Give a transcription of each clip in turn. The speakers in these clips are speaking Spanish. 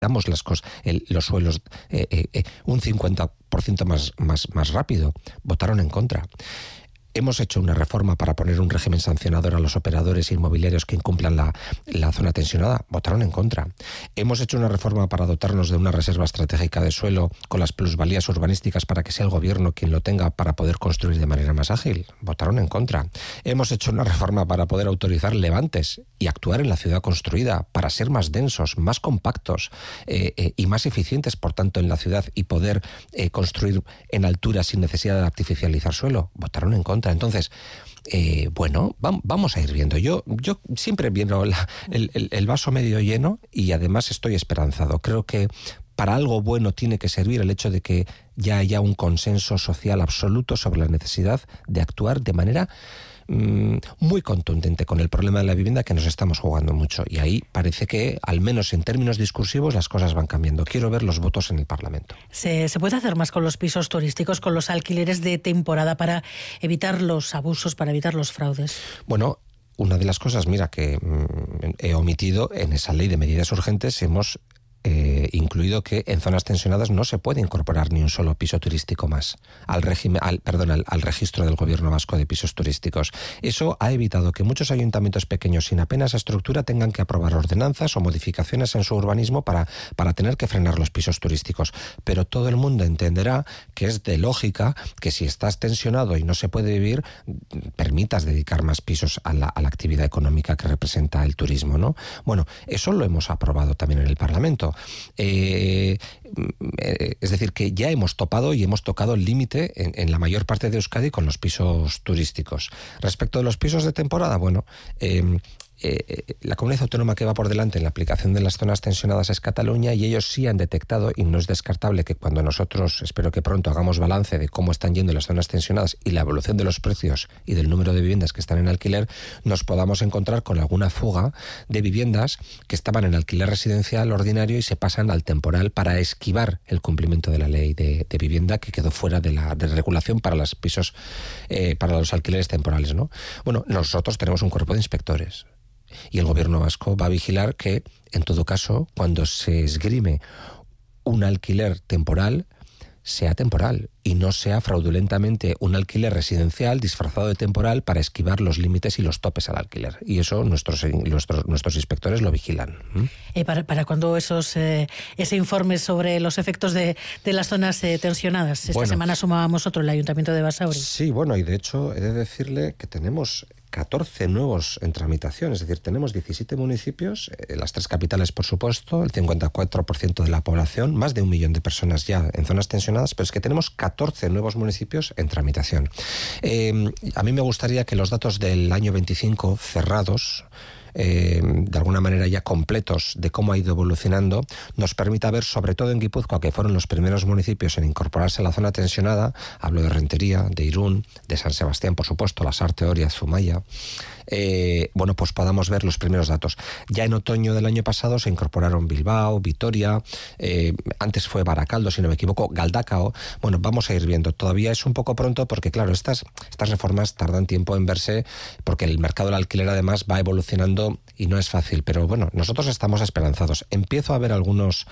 damos los suelos un 50% más rápido. Votaron en contra. Hemos hecho una reforma para poner un régimen sancionador a los operadores inmobiliarios que incumplan la zona tensionada. Votaron en contra. Hemos hecho una reforma para dotarnos de una reserva estratégica de suelo con las plusvalías urbanísticas para que sea el gobierno quien lo tenga para poder construir de manera más ágil. Votaron en contra. Hemos hecho una reforma para poder autorizar levantes y actuar en la ciudad construida para ser más densos, más compactos y más eficientes, por tanto, en la ciudad y poder construir en altura sin necesidad de artificializar suelo. Votaron en contra. Entonces, vamos a ir viendo. Yo siempre viendo el vaso medio lleno y además estoy esperanzado. Creo que para algo bueno tiene que servir el hecho de que ya haya un consenso social absoluto sobre la necesidad de actuar de manera muy contundente con el problema de la vivienda, que nos estamos jugando mucho. Y ahí parece que, al menos en términos discursivos, las cosas van cambiando. Quiero ver los votos en el Parlamento. ¿Se puede hacer más con los pisos turísticos, con los alquileres de temporada, para evitar los abusos, para evitar los fraudes? Bueno, una de las cosas, mira, que he omitido en esa ley de medidas urgentes, hemos incluido que en zonas tensionadas no se puede incorporar ni un solo piso turístico más al registro del Gobierno vasco de pisos turísticos. Eso ha evitado que muchos ayuntamientos pequeños sin apenas estructura tengan que aprobar ordenanzas o modificaciones en su urbanismo para tener que frenar los pisos turísticos. Pero todo el mundo entenderá que es de lógica que si estás tensionado y no se puede vivir, permitas dedicar más pisos a la actividad económica que representa el turismo, ¿no? Bueno, eso lo hemos aprobado también en el Parlamento. Es decir, que ya hemos topado y hemos tocado el límite en la mayor parte de Euskadi con los pisos turísticos. Respecto de los pisos de temporada, bueno, la comunidad autónoma que va por delante en la aplicación de las zonas tensionadas es Cataluña, y ellos sí han detectado, y no es descartable que cuando nosotros, espero que pronto, hagamos balance de cómo están yendo las zonas tensionadas y la evolución de los precios y del número de viviendas que están en alquiler, nos podamos encontrar con alguna fuga de viviendas que estaban en alquiler residencial ordinario y se pasan al temporal para esquivar el cumplimiento de la ley de vivienda, que quedó fuera de la regulación para los pisos, para los alquileres temporales, ¿no? Bueno, nosotros tenemos un cuerpo de inspectores. Y el Gobierno vasco va a vigilar que, en todo caso, cuando se esgrime un alquiler temporal, sea temporal y no sea fraudulentamente un alquiler residencial disfrazado de temporal para esquivar los límites y los topes al alquiler. Y eso nuestros inspectores lo vigilan. ¿Para cuándo ese informe sobre los efectos de las zonas tensionadas? Esta semana sumábamos otro, el Ayuntamiento de Basauri. Sí, bueno, y de hecho he de decirle que tenemos 14 nuevos en tramitación, es decir, tenemos 17 municipios, las 3 capitales, por supuesto, el 54% de la población, más de 1 millón de personas ya en zonas tensionadas, pero es que tenemos 14 nuevos municipios en tramitación. A mí me gustaría que los datos del año 25 cerrados, de alguna manera ya completos de cómo ha ido evolucionando, nos permita ver, sobre todo en Guipúzcoa, que fueron los primeros municipios en incorporarse a la zona tensionada, hablo de Rentería, de Irún, de San Sebastián, por supuesto, Lasarte, Oria, Zumaya, pues podamos ver los primeros datos. Ya en otoño del año pasado se incorporaron Bilbao, Vitoria, antes fue Baracaldo, si no me equivoco, Galdacao. Bueno, vamos a ir viendo. Todavía es un poco pronto porque, claro, estas reformas tardan tiempo en verse, porque el mercado del alquiler además va evolucionando y no es fácil, pero bueno, nosotros estamos esperanzados. Empiezo a ver algunos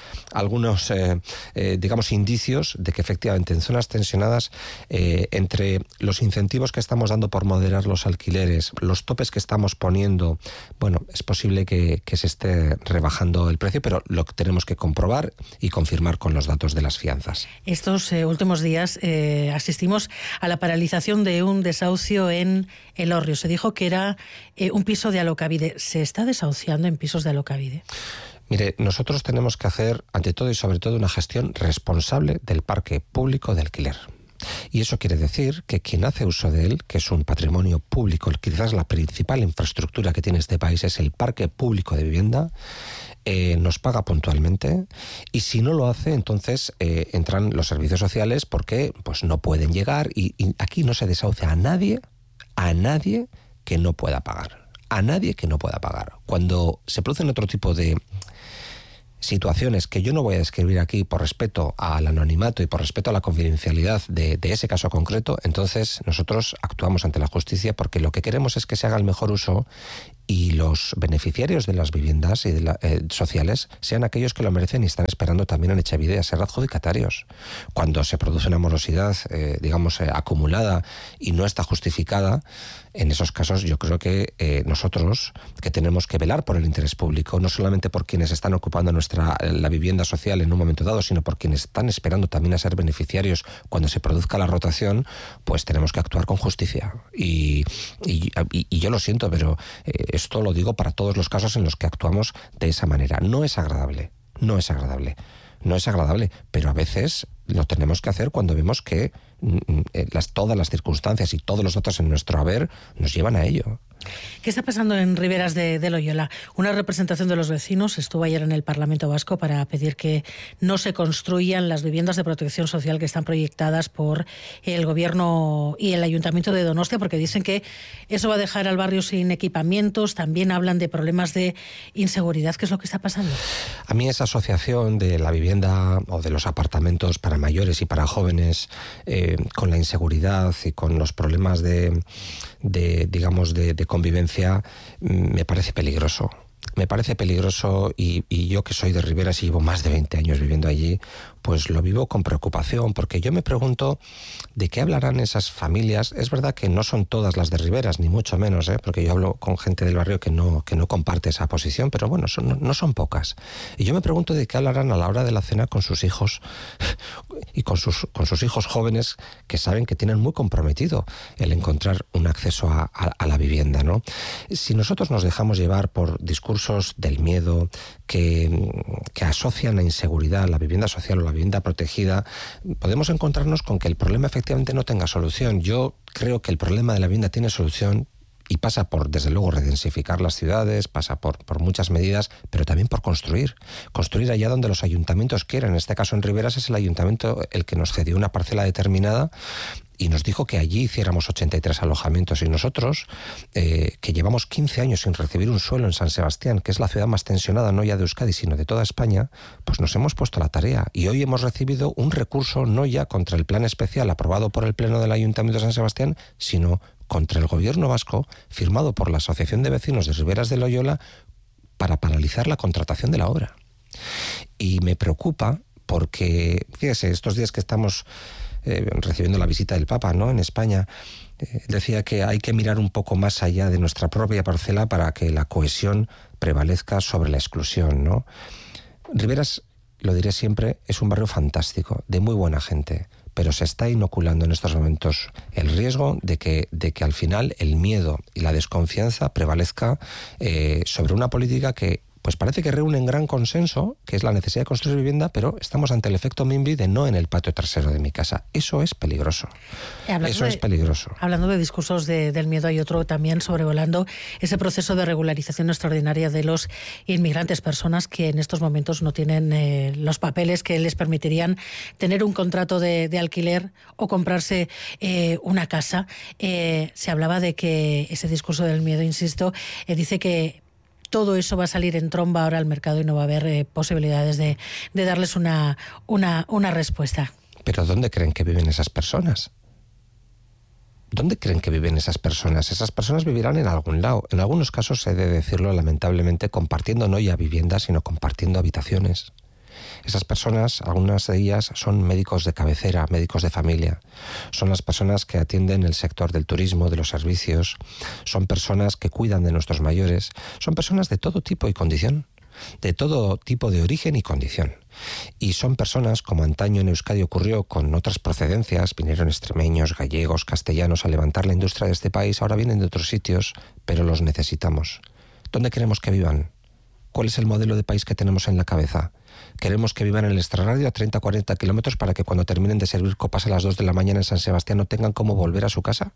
indicios de que efectivamente en zonas tensionadas, entre los incentivos que estamos dando por moderar los alquileres, los topes que estamos poniendo, bueno, es posible que se esté rebajando el precio, pero lo tenemos que comprobar y confirmar con los datos de las fianzas. Estos últimos días asistimos a la paralización de un desahucio en Elorrio. Se dijo que era un piso de Alokabide. ¿Se está desahuciando en pisos de Alokabide? Mire, nosotros tenemos que hacer, ante todo y sobre todo, una gestión responsable del parque público de alquiler. Y eso quiere decir que quien hace uso de él, que es un patrimonio público, quizás la principal infraestructura que tiene este país es el parque público de vivienda, nos paga puntualmente, y si no lo hace, entonces entran los servicios sociales porque pues no pueden llegar, y aquí no se desahucia a nadie que no pueda pagar. A nadie que no pueda pagar. Cuando se producen otro tipo de situaciones que yo no voy a describir aquí por respeto al anonimato y por respeto a la confidencialidad de ese caso concreto, entonces nosotros actuamos ante la justicia, porque lo que queremos es que se haga el mejor uso y los beneficiarios de las viviendas y sociales sean aquellos que lo merecen y están esperando también en Etxebide a ser adjudicatarios. Cuando se produce una morosidad, acumulada y no está justificada, en esos casos yo creo que nosotros, que tenemos que velar por el interés público, no solamente por quienes están ocupando la vivienda social en un momento dado, sino por quienes están esperando también a ser beneficiarios cuando se produzca la rotación, pues tenemos que actuar con justicia. Y yo lo siento, pero esto lo digo para todos los casos en los que actuamos de esa manera. No es agradable, pero a veces lo tenemos que hacer cuando vemos que todas las circunstancias y todos los datos en nuestro haber nos llevan a ello. ¿Qué está pasando en Riberas de Loyola? Una representación de los vecinos estuvo ayer en el Parlamento Vasco para pedir que no se construyan las viviendas de protección social que están proyectadas por el Gobierno y el Ayuntamiento de Donostia, porque dicen que eso va a dejar al barrio sin equipamientos. También hablan de problemas de inseguridad. ¿Qué es lo que está pasando? A mí esa asociación de la vivienda o de los apartamentos para mayores y para jóvenes, con la inseguridad y con los problemas de convivencia, me parece peligroso. Y yo, que soy de Riberas y llevo más de 20 años viviendo allí, pues lo vivo con preocupación, porque yo me pregunto de qué hablarán esas familias. Es verdad que no son todas las de Riberas, ni mucho menos, porque yo hablo con gente del barrio que no comparte esa posición, pero bueno, no son pocas. Y yo me pregunto de qué hablarán a la hora de la cena con sus hijos y con sus hijos jóvenes, que saben que tienen muy comprometido el encontrar un acceso a la vivienda, ¿no? Si nosotros nos dejamos llevar por discursos del miedo que asocian la inseguridad a la vivienda social o la vivienda protegida, podemos encontrarnos con que el problema efectivamente no tenga solución. Yo creo que el problema de la vivienda tiene solución y pasa por, desde luego, redensificar las ciudades, pasa por muchas medidas, pero también por construir allá donde los ayuntamientos quieran. En este caso, en Riberas, es el ayuntamiento el que nos cedió una parcela determinada y nos dijo que allí hiciéramos 83 alojamientos. Y nosotros, que llevamos 15 años sin recibir un suelo en San Sebastián, que es la ciudad más tensionada no ya de Euskadi, sino de toda España, pues nos hemos puesto a la tarea. Y hoy hemos recibido un recurso no ya contra el plan especial aprobado por el Pleno del Ayuntamiento de San Sebastián, sino contra el Gobierno vasco, firmado por la Asociación de Vecinos de Riberas de Loyola, para paralizar la contratación de la obra. Y me preocupa porque, fíjese, estos días que estamos recibiendo la visita del Papa, ¿no?, en España, decía que hay que mirar un poco más allá de nuestra propia parcela para que la cohesión prevalezca sobre la exclusión, ¿no? Riberas, lo diré siempre, es un barrio fantástico, de muy buena gente, pero se está inoculando en estos momentos el riesgo de que al final el miedo y la desconfianza prevalezca sobre una política que pues parece que reúne un gran consenso, que es la necesidad de construir vivienda, pero estamos ante el efecto NIMBY de no en el patio trasero de mi casa. Eso es peligroso. Es peligroso. Hablando de discursos del miedo, hay otro también sobrevolando ese proceso de regularización extraordinaria de los inmigrantes, personas que en estos momentos no tienen los papeles que les permitirían tener un contrato de alquiler o comprarse una casa. Se hablaba de que ese discurso del miedo, insisto, dice que todo eso va a salir en tromba ahora al mercado y no va a haber posibilidades de darles una respuesta. ¿Pero dónde creen que viven esas personas? ¿Dónde creen que viven esas personas? Esas personas vivirán en algún lado. En algunos casos, he de decirlo lamentablemente, compartiendo no ya viviendas, sino compartiendo habitaciones. Esas personas, algunas de ellas, son médicos de cabecera, médicos de familia. Son las personas que atienden el sector del turismo, de los servicios. Son personas que cuidan de nuestros mayores. Son personas de todo tipo y condición, de todo tipo de origen y condición. Y son personas, como antaño en Euskadi ocurrió con otras procedencias, vinieron extremeños, gallegos, castellanos a levantar la industria de este país, ahora vienen de otros sitios, pero los necesitamos. ¿Dónde queremos que vivan? ¿Cuál es el modelo de país que tenemos en la cabeza? ¿Queremos que vivan en el extrarradio a 30 o 40 kilómetros para que cuando terminen de servir copas a las 2 de la mañana en San Sebastián no tengan cómo volver a su casa?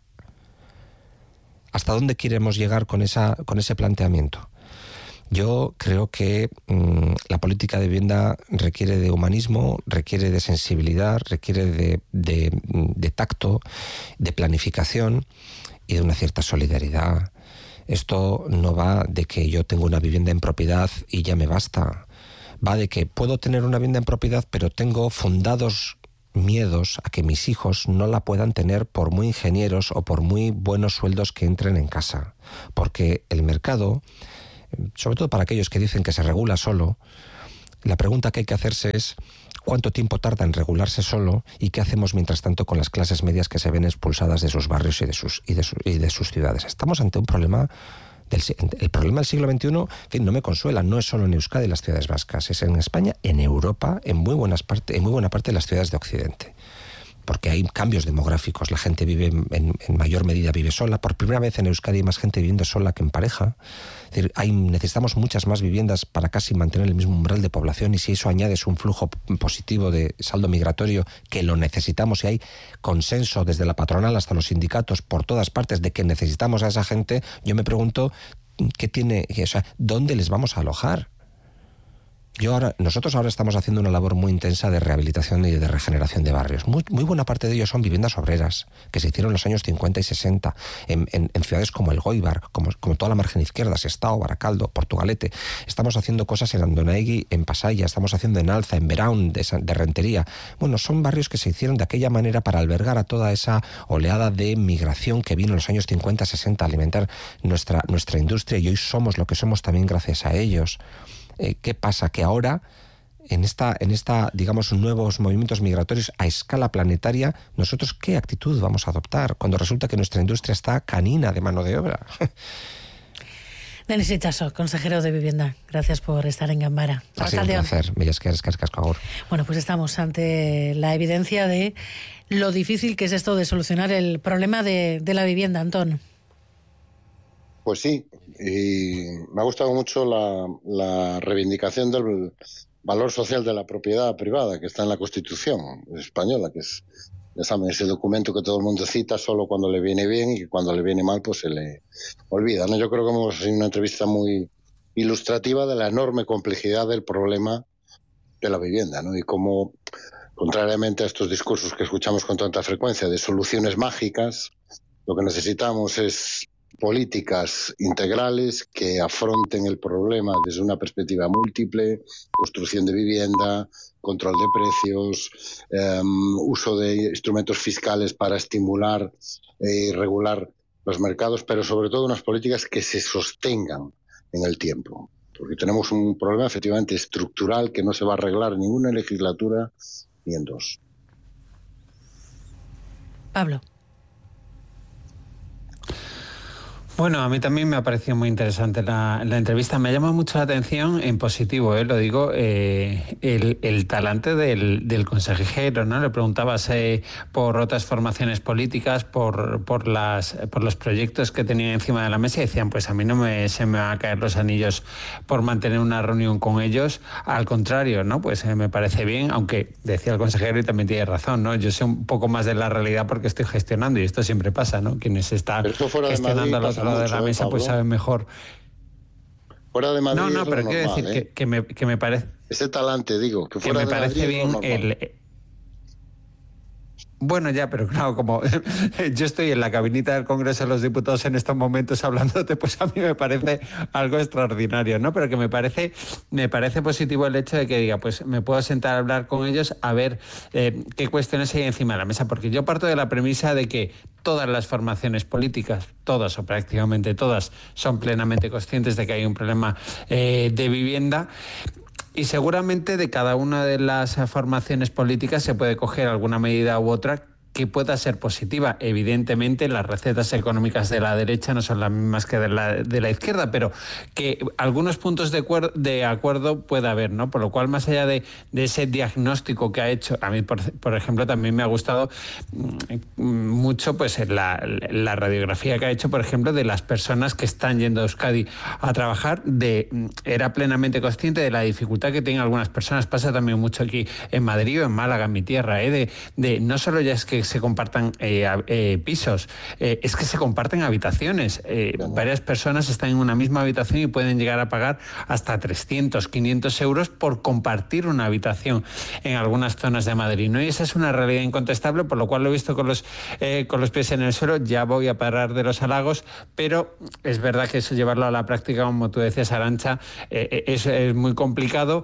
¿Hasta dónde queremos llegar con ese planteamiento? Yo creo que la política de vivienda requiere de humanismo, requiere de sensibilidad, requiere de tacto, de planificación y de una cierta solidaridad. Esto no va de que yo tengo una vivienda en propiedad y ya me basta. Va de que puedo tener una vivienda en propiedad, pero tengo fundados miedos a que mis hijos no la puedan tener por muy ingenieros o por muy buenos sueldos que entren en casa. Porque el mercado, sobre todo para aquellos que dicen que se regula solo, la pregunta que hay que hacerse es cuánto tiempo tarda en regularse solo y qué hacemos mientras tanto con las clases medias que se ven expulsadas de sus barrios y de sus ciudades. Estamos ante un problema. El problema del siglo XXI, en fin, no me consuela, no es solo en Euskadi y las ciudades vascas, es en España, en Europa, en muy buena parte de las ciudades de Occidente. Porque hay cambios demográficos, la gente vive en mayor medida vive sola. Por primera vez en Euskadi hay más gente viviendo sola que en pareja. Es decir, necesitamos muchas más viviendas para casi mantener el mismo umbral de población, y si eso añades un flujo positivo de saldo migratorio, que lo necesitamos, y hay consenso desde la patronal hasta los sindicatos por todas partes de que necesitamos a esa gente, yo me pregunto ¿dónde les vamos a alojar? Nosotros ahora estamos haciendo una labor muy intensa de rehabilitación y de regeneración de barrios. Muy buena parte de ellos son viviendas obreras, que se hicieron en los años 50 y 60, en ciudades como El Goibar, como toda la margen izquierda, Sestao, Baracaldo, Portugalete. Estamos haciendo cosas en Andonaegui, en Pasaya, estamos haciendo en Alza, en Beraún, de Rentería. Bueno, son barrios que se hicieron de aquella manera para albergar a toda esa oleada de migración que vino en los años 50, 60 a alimentar nuestra industria, y hoy somos lo que somos también gracias a ellos. ¿Qué pasa? Que ahora, en esta, digamos, nuevos movimientos migratorios a escala planetaria, nosotros ¿qué actitud vamos a adoptar cuando resulta que nuestra industria está canina de mano de obra? Denis Itxaso, consejero de Vivienda, gracias por estar en Ganbara. Ha sido un placer, Millasquer, eskerrik agur. Bueno, pues estamos ante la evidencia de lo difícil que es esto de solucionar el problema de la vivienda, Antón. Pues sí, y me ha gustado mucho la reivindicación del valor social de la propiedad privada que está en la Constitución española, que es, ya saben, ese documento que todo el mundo cita solo cuando le viene bien, y que cuando le viene mal pues se le olvida, ¿no? Yo creo que hemos hecho una entrevista muy ilustrativa de la enorme complejidad del problema de la vivienda, ¿no? Y cómo, contrariamente a estos discursos que escuchamos con tanta frecuencia de soluciones mágicas, lo que necesitamos es políticas integrales que afronten el problema desde una perspectiva múltiple: construcción de vivienda, control de precios, uso de instrumentos fiscales para estimular y regular los mercados, pero sobre todo unas políticas que se sostengan en el tiempo, porque tenemos un problema efectivamente estructural que no se va a arreglar en ninguna legislatura ni en dos. Pablo. Bueno, a mí también me ha parecido muy interesante la entrevista. Me llama mucho la atención, en positivo, lo digo, el talante del consejero, ¿no? Le preguntabas por otras formaciones políticas, por los proyectos que tenían encima de la mesa, y decían, pues a mí se me van a caer los anillos por mantener una reunión con ellos. Al contrario, ¿no? Pues me parece bien, aunque decía el consejero, y también tiene razón, ¿no? Yo sé un poco más de la realidad porque estoy gestionando, y esto siempre pasa, ¿no? Quienes están gestionando al otro lado de la mesa, pues saben mejor. Fuera de Madrid. No, pero quiero decir que me parece. Ese talante, digo, que fuera me de parece Madrid bien Bueno, ya, pero claro, como yo estoy en la cabinita del Congreso de los Diputados en estos momentos hablándote, pues a mí me parece algo extraordinario, ¿no? Pero que me parece positivo el hecho de que diga, pues me puedo sentar a hablar con ellos a ver qué cuestiones hay encima de la mesa, porque yo parto de la premisa de que todas las formaciones políticas, todas o prácticamente todas, son plenamente conscientes de que hay un problema de vivienda. Y seguramente de cada una de las formaciones políticas se puede coger alguna medida u otra que pueda ser positiva. Evidentemente, las recetas económicas de la derecha no son las mismas que de la izquierda, pero que algunos puntos de acuerdo puede haber, ¿no? Por lo cual, más allá de ese diagnóstico que ha hecho, a mí, por ejemplo, también me ha gustado mucho pues la radiografía que ha hecho, por ejemplo, de las personas que están yendo a Euskadi a trabajar. Era plenamente consciente de la dificultad que tienen algunas personas. Pasa también mucho aquí en Madrid o en Málaga, en mi tierra, de no solo ya es que se compartan pisos, es que se comparten habitaciones. Varias personas están en una misma habitación y pueden llegar a pagar hasta 300, 500 euros por compartir una habitación en algunas zonas de Madrid, ¿no? Y esa es una realidad incontestable, por lo cual lo he visto con los pies en el suelo. Ya voy a parar de los halagos, pero es verdad que eso, llevarlo a la práctica, como tú decías, Arantxa, es muy complicado.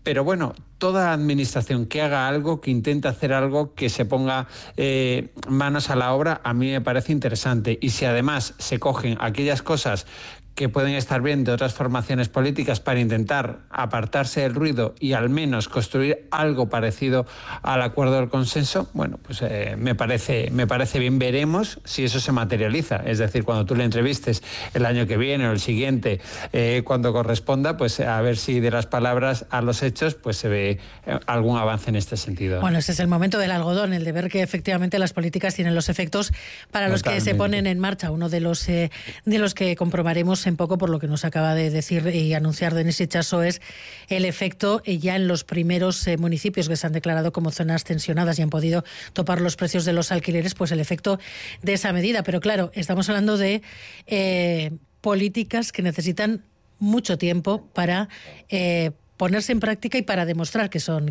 Pero bueno, toda administración que haga algo, que intente hacer algo, que se ponga manos a la obra, a mí me parece interesante. Y si además se cogen aquellas cosas que pueden estar bien de otras formaciones políticas para intentar apartarse del ruido y al menos construir algo parecido al acuerdo del consenso, bueno, pues me parece bien. Veremos si eso se materializa. Es decir, cuando tú le entrevistes el año que viene o el siguiente, cuando corresponda, pues a ver si de las palabras a los hechos pues se ve algún avance en este sentido. Bueno, ese es el momento del algodón, el de ver que efectivamente las políticas tienen los efectos para los que se ponen en marcha. Uno de los que comprobaremos en poco, por lo que nos acaba de decir y anunciar Denis Itxaso, es el efecto ya en los primeros municipios que se han declarado como zonas tensionadas y han podido topar los precios de los alquileres, pues el efecto de esa medida. Pero claro, estamos hablando de políticas que necesitan mucho tiempo para ponerse en práctica y para demostrar que son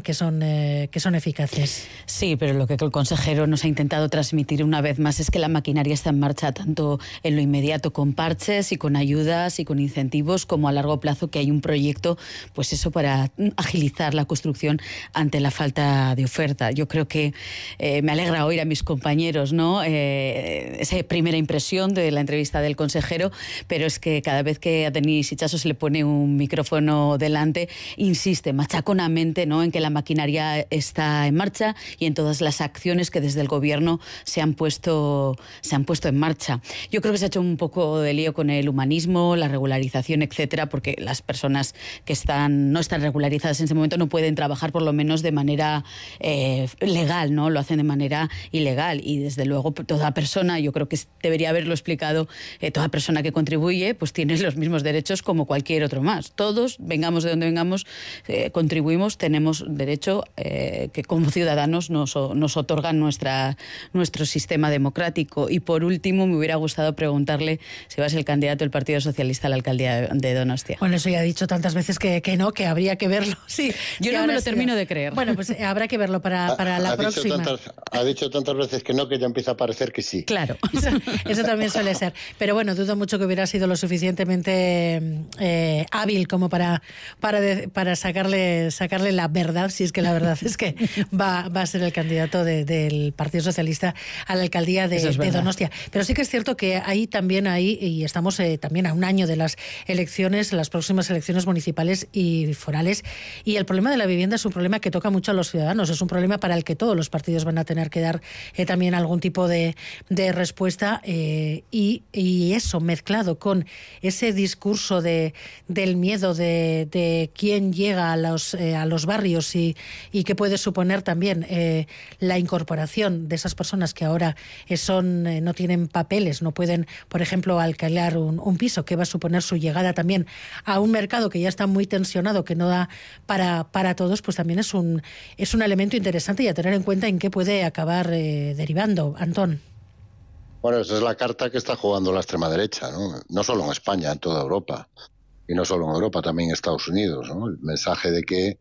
eficaces. Sí, pero lo que el consejero nos ha intentado transmitir una vez más es que la maquinaria está en marcha tanto en lo inmediato con parches y con ayudas y con incentivos, como a largo plazo, que hay un proyecto, pues eso, para agilizar la construcción ante la falta de oferta. Yo creo que me alegra oír a mis compañeros, ¿no? Esa primera impresión de la entrevista del consejero, pero es que cada vez que a Denis Itxaso se le pone un micrófono delante, insiste machaconamente, ¿no?, en que la maquinaria está en marcha y en todas las acciones que desde el gobierno se han puesto en marcha. Yo creo que se ha hecho un poco de lío con el humanismo, la regularización, etcétera, porque las personas que no están regularizadas en ese momento no pueden trabajar, por lo menos de manera legal, ¿no? Lo hacen de manera ilegal, y desde luego toda persona, yo creo que debería haberlo explicado, toda persona que contribuye pues tiene los mismos derechos como cualquier otro más. Todos, vengamos de donde vengamos, contribuimos, tenemos derecho que como ciudadanos nos otorgan nuestro sistema democrático. Y por último, me hubiera gustado preguntarle si va a ser el candidato del Partido Socialista a la alcaldía de Donostia. Bueno, eso ya ha dicho tantas veces que no, que habría que verlo. Sí, yo no me lo termino de creer. Bueno, pues habrá que verlo para la próxima. Ha dicho tantas veces que no, que ya empieza a parecer que sí. Claro, eso también suele ser. Pero bueno, dudo mucho que hubiera sido lo suficientemente hábil como para sacarle la verdad, si es que la verdad es que va a ser el candidato del Partido Socialista a la alcaldía de Donostia. Pero sí que es cierto que ahí también y estamos también a un año de las elecciones, las próximas elecciones municipales y forales, y el problema de la vivienda es un problema que toca mucho a los ciudadanos, es un problema para el que todos los partidos van a tener que dar también algún tipo de respuesta, y eso mezclado con ese discurso del miedo de quién llega a los barrios y qué puede suponer también la incorporación de esas personas que ahora no tienen papeles, no pueden, por ejemplo, alquilar un piso, que va a suponer su llegada también a un mercado que ya está muy tensionado, que no da para todos, pues también es un elemento interesante y a tener en cuenta en qué puede acabar derivando. Antón. Bueno, esa es la carta que está jugando la extrema derecha, ¿no? No solo en España, en toda Europa. Y no solo en Europa, también en Estados Unidos, ¿no? El mensaje de que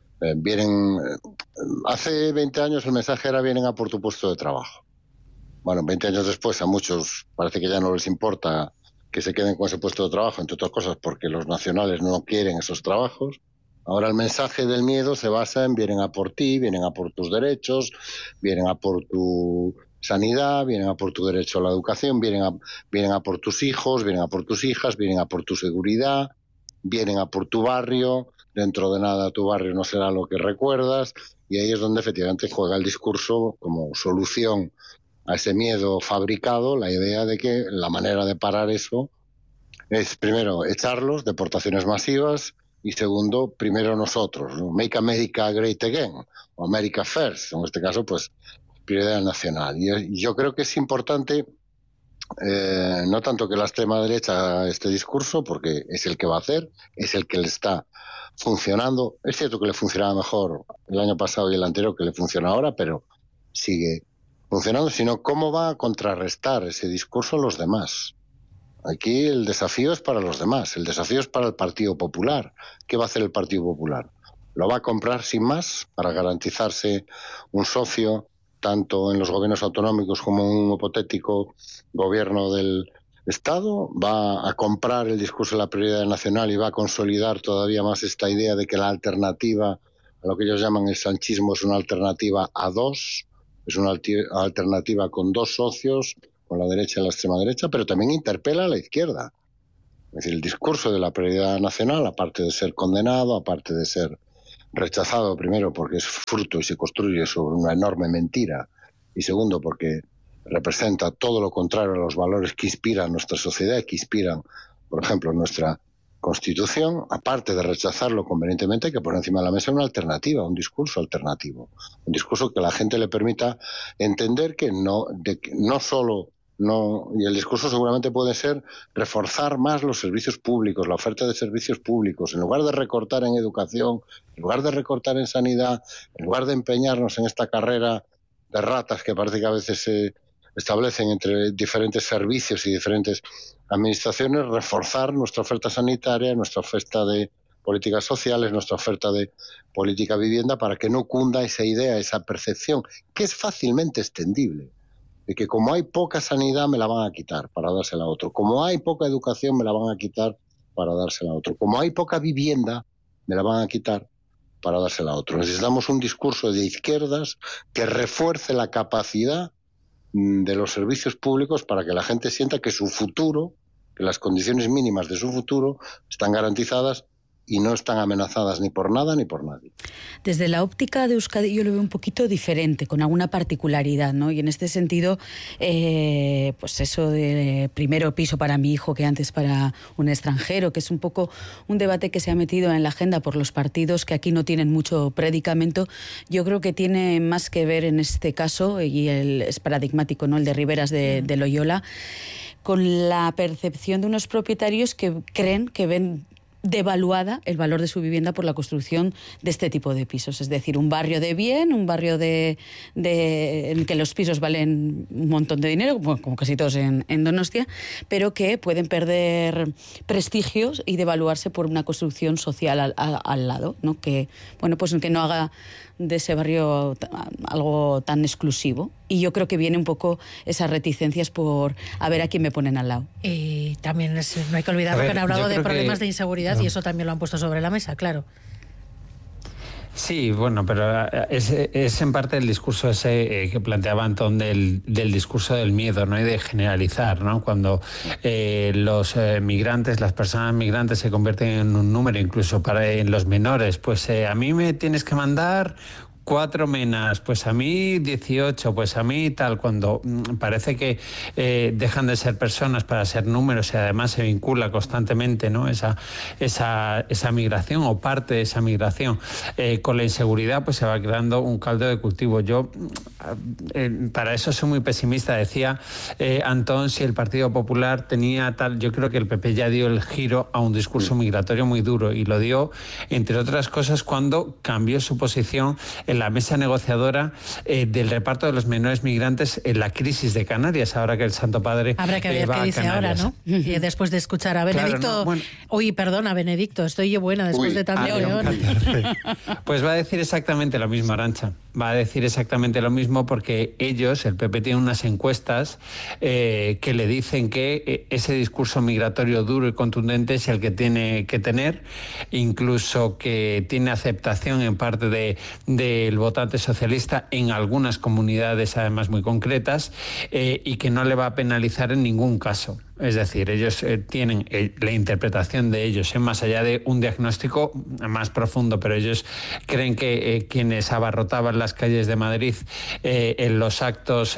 hace 20 años el mensaje era: vienen a por tu puesto de trabajo. Bueno, 20 años después a muchos parece que ya no les importa que se queden con ese puesto de trabajo, entre otras cosas porque los nacionales no quieren esos trabajos. Ahora el mensaje del miedo se basa en: vienen a por ti, vienen a por tus derechos, vienen a por tu sanidad, vienen a por tu derecho a la educación, vienen a por tus hijos, vienen a por tus hijas, vienen a por tu seguridad, vienen a por tu barrio. Dentro de nada tu barrio no será lo que recuerdas, y ahí es donde efectivamente juega el discurso como solución a ese miedo fabricado, la idea de que la manera de parar eso es, primero, echarlos, deportaciones masivas, y segundo, primero nosotros, ¿no? Make America Great Again, o America First, en este caso, pues, prioridad nacional. Y yo creo que es importante, no tanto que la extrema derecha este discurso, porque es el que va a hacer, es el que le está funcionando. Es cierto que le funcionaba mejor el año pasado y el anterior que le funciona ahora, pero sigue funcionando, sino cómo va a contrarrestar ese discurso a los demás. Aquí el desafío es para los demás, el desafío es para el Partido Popular. ¿Qué va a hacer el Partido Popular? ¿Lo va a comprar sin más para garantizarse un socio tanto en los gobiernos autonómicos como en un hipotético gobierno del Estado? ¿Va a comprar el discurso de la prioridad nacional y va a consolidar todavía más esta idea de que la alternativa a lo que ellos llaman el sanchismo, es una alternativa a dos, es una alternativa con dos socios, con la derecha y la extrema derecha, pero también interpela a la izquierda. Es decir, el discurso de la prioridad nacional, aparte de ser condenado, aparte de ser rechazado, primero porque es fruto y se construye sobre una enorme mentira, y segundo porque representa todo lo contrario a los valores que inspiran nuestra sociedad, que inspiran, por ejemplo, nuestra Constitución, aparte de rechazarlo convenientemente, hay que poner encima de la mesa una alternativa, un discurso alternativo, un discurso que a la gente le permita entender que no solo... y el discurso seguramente puede ser reforzar más los servicios públicos, la oferta de servicios públicos, en lugar de recortar en educación, en lugar de recortar en sanidad, en lugar de empeñarnos en esta carrera de ratas que parece que a veces se establecen entre diferentes servicios y diferentes administraciones, reforzar nuestra oferta sanitaria, nuestra oferta de políticas sociales, nuestra oferta de política vivienda, para que no cunda esa idea, esa percepción, que es fácilmente extendible, de que como hay poca sanidad me la van a quitar para dársela a otro, como hay poca educación me la van a quitar para dársela a otro, como hay poca vivienda me la van a quitar para dársela a otro. Necesitamos un discurso de izquierdas que refuerce la capacidad de los servicios públicos para que la gente sienta que su futuro, que las condiciones mínimas de su futuro están garantizadas y no están amenazadas ni por nada ni por nadie. Desde la óptica de Euskadi yo lo veo un poquito diferente, con alguna particularidad, ¿no? Y en este sentido, pues eso de primero piso para mi hijo que antes para un extranjero, que es un poco un debate que se ha metido en la agenda por los partidos que aquí no tienen mucho predicamento, yo creo que tiene más que ver en este caso, y es paradigmático, ¿no?, el de Riberas de Loyola, con la percepción de unos propietarios que creen que ven devaluada el valor de su vivienda por la construcción de este tipo de pisos. Es decir, un barrio de bien, un barrio en que los pisos valen un montón de dinero, como casi todos en Donostia, pero que pueden perder prestigios y devaluarse por una construcción social al lado, ¿no? Que, bueno, pues que no haga de ese barrio algo tan exclusivo. Y yo creo que viene un poco esas reticencias por a ver a quién me ponen al lado. Y también no hay que olvidar que han hablado de problemas de inseguridad, y eso también lo han puesto sobre la mesa, claro. Sí, bueno, pero es en parte el discurso ese que planteaba Antón del discurso del miedo, ¿no? Y de generalizar, ¿no? Cuando los migrantes, las personas migrantes se convierten en un número, incluso en los menores, pues a mí me tienes que mandar 4 menas, pues a mí 18, pues a mí tal, cuando parece que dejan de ser personas para ser números y además se vincula constantemente, ¿no?, esa migración o parte de esa migración con la inseguridad, pues se va creando un caldo de cultivo. Yo para eso soy muy pesimista. Decía Antón, si el Partido Popular tenía tal, yo creo que el PP ya dio el giro a un discurso migratorio muy duro, y lo dio, entre otras cosas, cuando cambió su posición en la mesa negociadora del reparto de los menores migrantes en la crisis de Canarias, ahora que el Santo Padre habrá que ver qué dice ahora, ¿no? Y después de escuchar a Benedicto, claro, no, bueno. Uy, perdona, Benedicto, estoy yo buena después de tanto león. Pues va a decir exactamente lo mismo, Arantxa. Va a decir exactamente lo mismo, porque ellos, el PP, tiene unas encuestas que le dicen que ese discurso migratorio duro y contundente es el que tiene que tener, incluso que tiene aceptación en parte del votante socialista en algunas comunidades, además muy concretas, y que no le va a penalizar en ningún caso. Es decir, ellos tienen la interpretación de ellos, más allá de un diagnóstico más profundo, pero ellos creen que quienes abarrotaban las calles de Madrid en los actos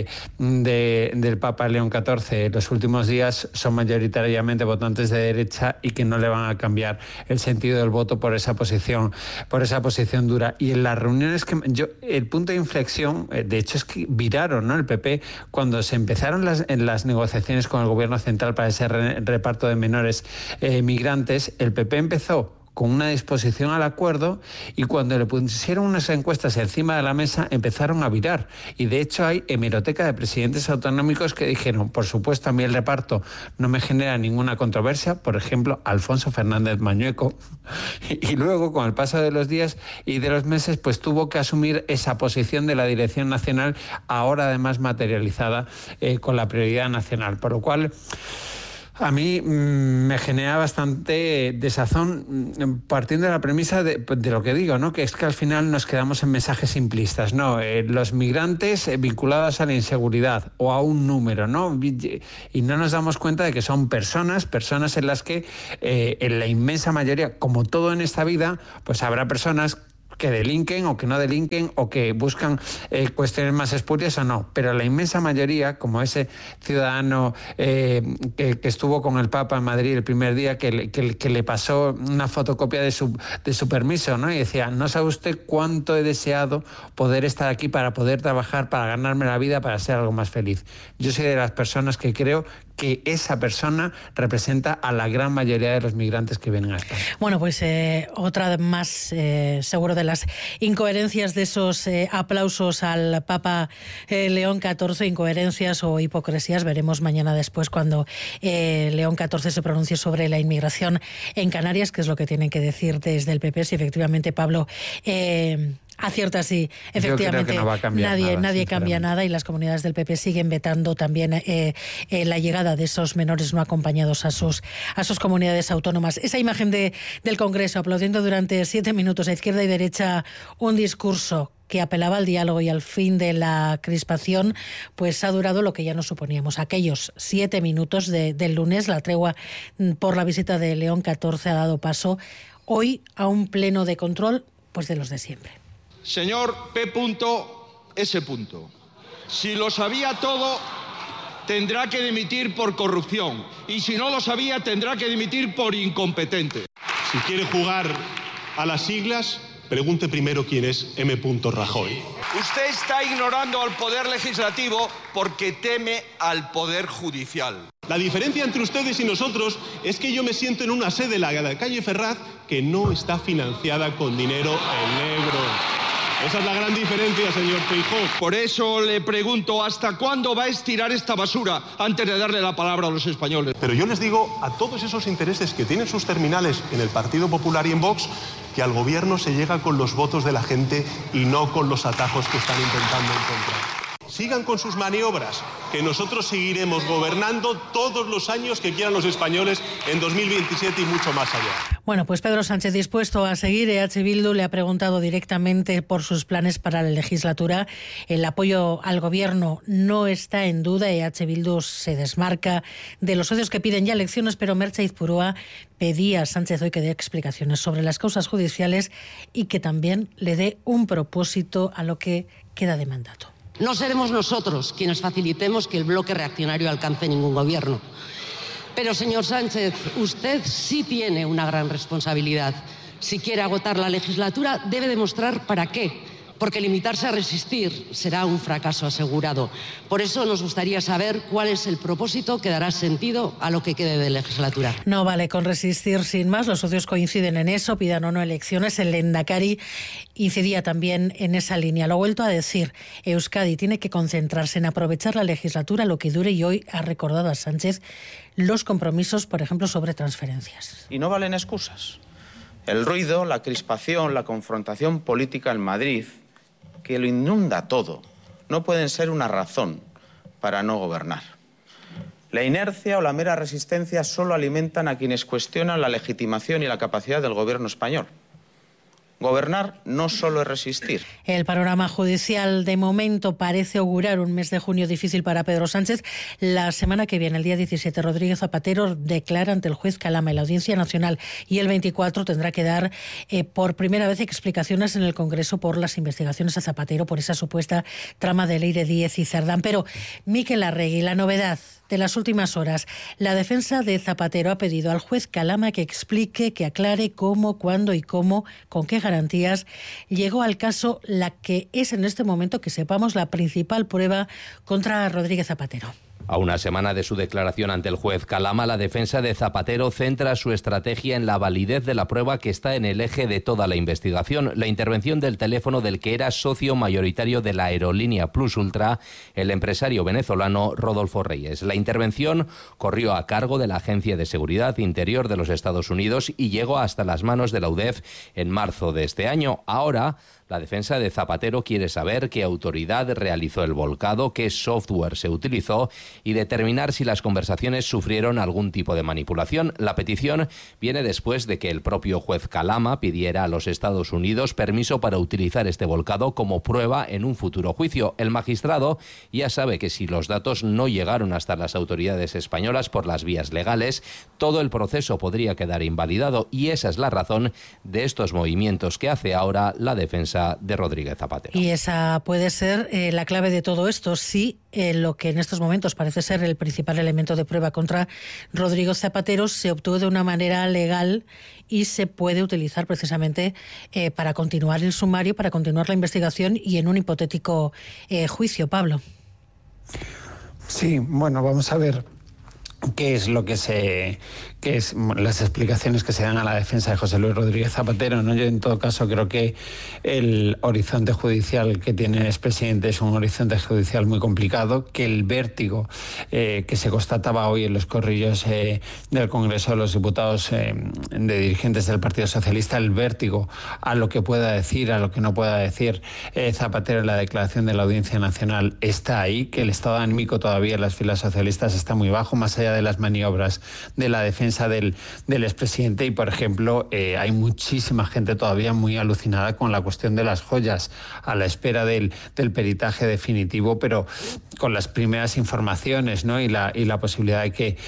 del Papa León XIV los últimos días son mayoritariamente votantes de derecha y que no le van a cambiar el sentido del voto por esa posición dura. Y en las reuniones el punto de inflexión, de hecho, es que viraron, ¿no?, el PP cuando se empezaron las negociaciones con el gobierno central para ese reparto de menores migrantes. El PP empezó con una disposición al acuerdo, y cuando le pusieron unas encuestas encima de la mesa empezaron a virar, y de hecho hay hemeroteca de presidentes autonómicos que dijeron, por supuesto, a mí el reparto no me genera ninguna controversia, por ejemplo Alfonso Fernández Mañueco, y luego con el paso de los días y de los meses pues tuvo que asumir esa posición de la dirección nacional, ahora además materializada con la prioridad nacional, por lo cual A mí me genera bastante desazón partiendo de la premisa de lo que digo, ¿no? Que es que al final nos quedamos en mensajes simplistas, ¿no? Los migrantes vinculados a la inseguridad o a un número, ¿no? Y no nos damos cuenta de que son personas en las que en la inmensa mayoría, como todo en esta vida, pues habrá personas que delinquen o que no delinquen o que buscan cuestiones más espurias o no, pero la inmensa mayoría, como ese ciudadano que estuvo con el Papa en Madrid el primer día, que le pasó una fotocopia de su permiso, ¿no? Y decía, no sabe usted cuánto he deseado poder estar aquí para poder trabajar, para ganarme la vida, para ser algo más feliz. Yo soy de las personas que creo que esa persona representa a la gran mayoría de los migrantes que vienen a España. Bueno, pues otra más seguro de las incoherencias de esos aplausos al Papa León XIV, incoherencias o hipocresías. Veremos mañana después cuando León XIV se pronuncie sobre la inmigración en Canarias, que es lo que tienen que decir desde el PP, si efectivamente Pablo acierta, sí, efectivamente. No va a cambiar nadie cambia nada y las comunidades del PP siguen vetando también la llegada de esos menores no acompañados a sus comunidades autónomas. Esa imagen del Congreso aplaudiendo durante 7 minutos a izquierda y derecha un discurso que apelaba al diálogo y al fin de la crispación, pues ha durado lo que ya nos suponíamos. Aquellos 7 minutos del lunes, la tregua por la visita de León XIV ha dado paso hoy a un pleno de control, pues de los de siempre. Señor P.S. Si lo sabía todo, tendrá que dimitir por corrupción. Y si no lo sabía, tendrá que dimitir por incompetente. Si quiere jugar a las siglas, pregunte primero quién es M. Rajoy. Usted está ignorando al Poder Legislativo porque teme al Poder Judicial. La diferencia entre ustedes y nosotros es que yo me siento en una sede, la calle Ferraz, que no está financiada con dinero en negro. Esa es la gran diferencia, señor Feijóo. Por eso le pregunto, ¿hasta cuándo va a estirar esta basura antes de darle la palabra a los españoles? Pero yo les digo a todos esos intereses que tienen sus terminales en el Partido Popular y en Vox, que al gobierno se llega con los votos de la gente y no con los atajos que están intentando encontrar. Sigan con sus maniobras, que nosotros seguiremos gobernando todos los años que quieran los españoles en 2027 y mucho más allá. Bueno, pues Pedro Sánchez dispuesto a seguir. EH Bildu le ha preguntado directamente por sus planes para la legislatura. El apoyo al gobierno no está en duda. EH Bildu se desmarca de los socios que piden ya elecciones, pero Merche Izpurua pedía a Sánchez hoy que dé explicaciones sobre las causas judiciales y que también le dé un propósito a lo que queda de mandato. No seremos nosotros quienes facilitemos que el bloque reaccionario alcance ningún gobierno. Pero, señor Sánchez, usted sí tiene una gran responsabilidad. Si quiere agotar la legislatura, debe demostrar para qué. Porque limitarse a resistir será un fracaso asegurado. Por eso nos gustaría saber cuál es el propósito que dará sentido a lo que quede de legislatura. No vale con resistir sin más. Los socios coinciden en eso, pidan o no elecciones. El Lehendakari incidía también en esa línea. Lo ha vuelto a decir. Euskadi tiene que concentrarse en aprovechar la legislatura lo que dure y hoy ha recordado a Sánchez los compromisos, por ejemplo, sobre transferencias. Y no valen excusas. El ruido, la crispación, la confrontación política en Madrid, que lo inunda todo, no pueden ser una razón para no gobernar. La inercia o la mera resistencia solo alimentan a quienes cuestionan la legitimación y la capacidad del gobierno español. Gobernar no solo es resistir. El panorama judicial de momento parece augurar un mes de junio difícil para Pedro Sánchez. La semana que viene, el día 17, Rodríguez Zapatero declara ante el juez Calama en la Audiencia Nacional y el 24 tendrá que dar por primera vez explicaciones en el Congreso por las investigaciones a Zapatero por esa supuesta trama de Leire Díez y Cerdán. Pero Mikel Arregui, la novedad de las últimas horas. La defensa de Zapatero ha pedido al juez Calama que explique, que aclare cómo, cuándo y cómo, con qué garantías llegó al caso la que es en este momento, que sepamos, la principal prueba contra Rodríguez Zapatero. A una semana de su declaración ante el juez Calama, la defensa de Zapatero centra su estrategia en la validez de la prueba que está en el eje de toda la investigación, la intervención del teléfono del que era socio mayoritario de la aerolínea Plus Ultra, el empresario venezolano Rodolfo Reyes. La intervención corrió a cargo de la Agencia de Seguridad Interior de los Estados Unidos y llegó hasta las manos de la UDEF en marzo de este año. Ahora, La defensa de Zapatero quiere saber qué autoridad realizó el volcado, qué software se utilizó y determinar si las conversaciones sufrieron algún tipo de manipulación. La petición viene después de que el propio juez Calama pidiera a los Estados Unidos permiso para utilizar este volcado como prueba en un futuro juicio. El magistrado ya sabe que si los datos no llegaron hasta las autoridades españolas por las vías legales, todo el proceso podría quedar invalidado, y esa es la razón de estos movimientos que hace ahora la defensa de Rodríguez Zapatero. Y esa puede ser la clave de todo esto, si lo que en estos momentos parece ser el principal elemento de prueba contra Rodríguez Zapatero se obtuvo de una manera legal y se puede utilizar precisamente para continuar el sumario, para continuar la investigación y en un hipotético juicio. Pablo. Sí, bueno, vamos a ver qué es las explicaciones que se dan a la defensa de José Luis Rodríguez Zapatero, ¿no? Yo en todo caso creo que el horizonte judicial que tiene el expresidente es un horizonte judicial muy complicado, que el vértigo que se constataba hoy en los corrillos del Congreso de los Diputados de dirigentes del Partido Socialista, el vértigo a lo que pueda decir, a lo que no pueda decir Zapatero en la declaración de la Audiencia Nacional está ahí, que el estado anímico todavía en las filas socialistas está muy bajo, más allá de las maniobras de la defensa del expresidente. Y, por ejemplo, hay muchísima gente todavía muy alucinada con la cuestión de las joyas, a la espera del peritaje definitivo, pero con las primeras informaciones, ¿no? y la posibilidad de que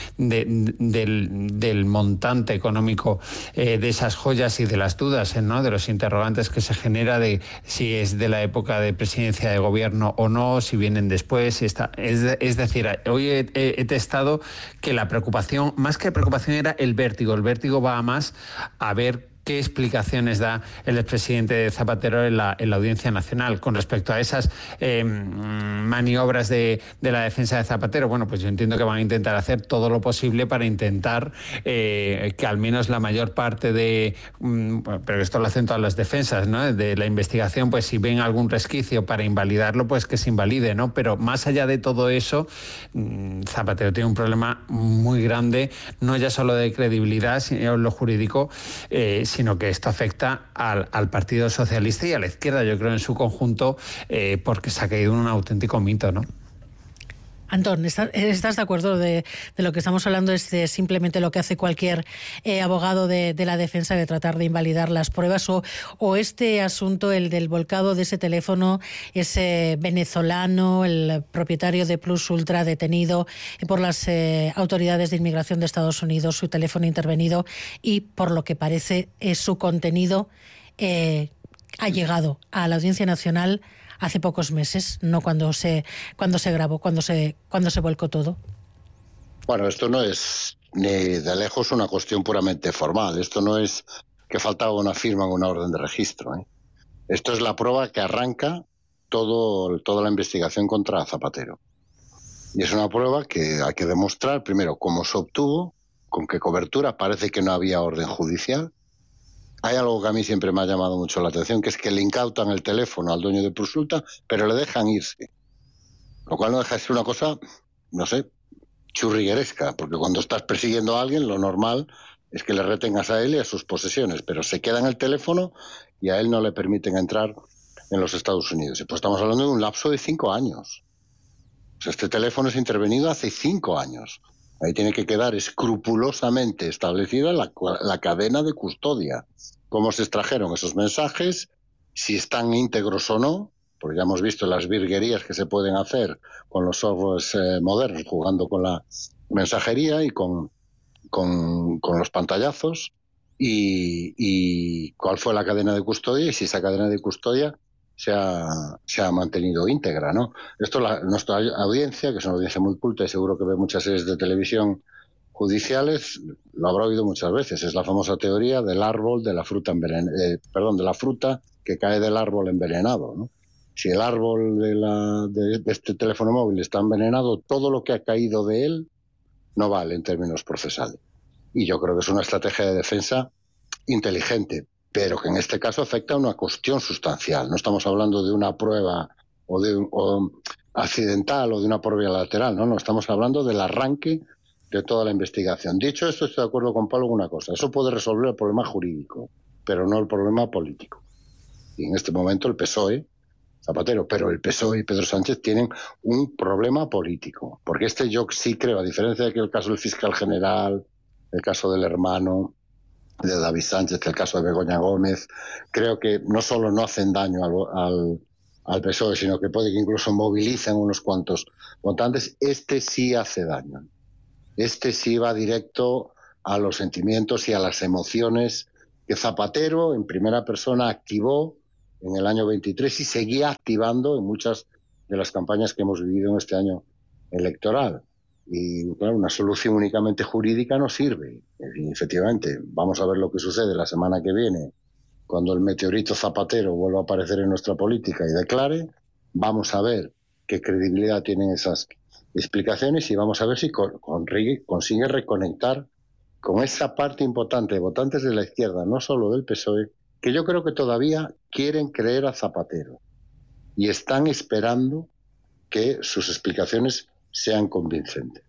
del montante económico de esas joyas y de las dudas, ¿no? De los interrogantes que se genera de si es de la época de presidencia de gobierno o no, si vienen después. Es decir, hoy he testado que la preocupación, más que preocupación, era el vértigo. El vértigo va a más a ver qué explicaciones da el expresidente Zapatero en la Audiencia Nacional con respecto a esas maniobras de la defensa de Zapatero. Bueno, pues yo entiendo que van a intentar hacer todo lo posible para intentar que al menos la mayor parte pero esto lo hacen todas las defensas, ¿no? De la investigación, pues si ven algún resquicio para invalidarlo, pues que se invalide, ¿no? Pero más allá de todo eso, Zapatero tiene un problema muy grande, no ya solo de credibilidad en lo jurídico, sino que esto afecta al Partido Socialista y a la izquierda, yo creo, en su conjunto, porque se ha caído en un auténtico mito, ¿no? Antón, ¿estás de acuerdo de lo que estamos hablando? Es de simplemente lo que hace cualquier abogado de la defensa, de tratar de invalidar las pruebas, o este asunto, el del volcado de ese teléfono, ese venezolano, el propietario de Plus Ultra, detenido por las autoridades de inmigración de Estados Unidos, su teléfono intervenido, y por lo que parece su contenido ha llegado a la Audiencia Nacional hace pocos meses, no cuando se grabó, cuando se volcó todo. Bueno, esto no es ni de lejos una cuestión puramente formal. Esto no es que faltaba una firma en una orden de registro, ¿eh? Esto es la prueba que arranca toda la investigación contra Zapatero. Y es una prueba que hay que demostrar, primero, cómo se obtuvo, con qué cobertura. Parece que no había orden judicial. Hay algo que a mí siempre me ha llamado mucho la atención, que es que le incautan el teléfono al dueño de Plus Ultra, pero le dejan irse. Lo cual no deja de ser una cosa, no sé, churrigueresca, porque cuando estás persiguiendo a alguien, lo normal es que le retengas a él y a sus posesiones, pero se queda en el teléfono y a él no le permiten entrar en los Estados Unidos. Y pues estamos hablando de un lapso de 5 años. O sea, este teléfono es intervenido hace 5 años. Ahí tiene que quedar escrupulosamente establecida la cadena de custodia. Cómo se extrajeron esos mensajes, si están íntegros o no, porque ya hemos visto las virguerías que se pueden hacer con los softwares modernos, jugando con la mensajería y con los pantallazos, y cuál fue la cadena de custodia y si esa cadena de custodia se ha mantenido íntegra, ¿no? Esto nuestra audiencia, que es una audiencia muy culta y seguro que ve muchas series de televisión judiciales, lo habrá oído muchas veces. Es la famosa teoría del árbol de la fruta de la fruta que cae del árbol envenenado, ¿no? Si el árbol de este teléfono móvil está envenenado, todo lo que ha caído de él no vale en términos procesales. Y yo creo que es una estrategia de defensa inteligente, pero que en este caso afecta a una cuestión sustancial. No estamos hablando de una prueba o accidental o de una prueba lateral, no, estamos hablando del arranque de toda la investigación. Dicho esto, estoy de acuerdo con Pablo en una cosa: eso puede resolver el problema jurídico, pero no el problema político. y en este momento el PSOE, Zapatero, pero el PSOE y Pedro Sánchez tienen un problema político, porque yo sí creo, a diferencia de que el caso del fiscal general, el caso del hermano de David Sánchez, que el caso de Begoña Gómez, creo que no solo no hacen daño al PSOE, sino que puede que incluso movilicen unos cuantos votantes. Este sí hace daño. Este sí va directo a los sentimientos y a las emociones que Zapatero en primera persona activó en el año 23 y seguía activando en muchas de las campañas que hemos vivido en este año electoral. Y claro, una solución únicamente jurídica no sirve. Y efectivamente, vamos a ver lo que sucede la semana que viene, cuando el meteorito Zapatero vuelva a aparecer en nuestra política y declare. Vamos a ver qué credibilidad tienen esas explicaciones y vamos a ver si consigue reconectar con esa parte importante de votantes de la izquierda, no solo del PSOE, que yo creo que todavía quieren creer a Zapatero y están esperando que sus explicaciones sean convincentes.